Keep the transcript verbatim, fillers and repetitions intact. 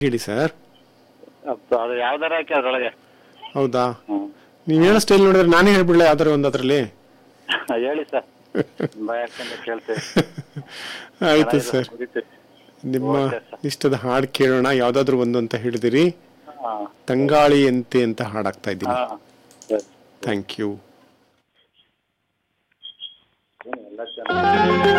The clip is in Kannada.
ಹೇಳಿ ಸರ್. ಅಪ್ಪ, ಅದು ಯಾವ್ದಾರ ಹಾಕಿ ಅದ್ರೊಳಗೆ. ಹೌದಾ, ಹ್ಮ್ ನೀವು ಹೇಳೋ ಸ್ಟೈಲ್ ನೋಡಿದ್ರೆ ನಾನೇ ಹೇಳ್ಬಿಡ್ಲ ಯಾವ್ದಾರು ಒಂದು ಅದರಲ್ಲಿ. ಹೇಳಿ ಸರ್, ಭಯ ಆಗ್ತಂತ ಕೇಳ್ತೇವೆ. ಆಯ್ತು ಸರ್, ಮುಗಿತು. ನಿಮ್ಮ ಓಕೆ ಸರ್. ಇಷ್ಟದ ಹಾಡು ಕೇಳೋಣ. ಯಾವ್ದಾದ್ರು ಒಂದು ಅಂತ ಹೇಳಿದಿರಿ. ಹಾ ತಂಗಾಳಿ ಎಂತೆ ಅಂತ ಹಾಡಾಗ್ತಾ ಇದ್ದೀನಿ. ಹಾ ಸರಿ. Thank you. ಎಲ್ಲ ಚೆನ್ನಾಗಿ